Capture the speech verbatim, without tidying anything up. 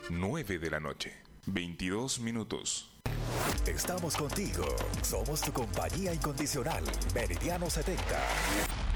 nueve de la noche, veintidós minutos. Estamos contigo. Somos tu compañía incondicional. Meridiano setenta.